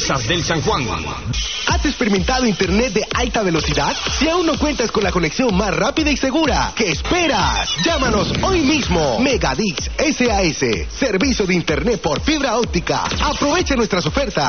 Empresas del San Juan. ¿Has experimentado internet de alta velocidad? Si aún no cuentas con la conexión más rápida y segura, ¿qué esperas? Llámanos hoy mismo. Megadix SAS, servicio de internet por fibra óptica. Aprovecha nuestras ofertas.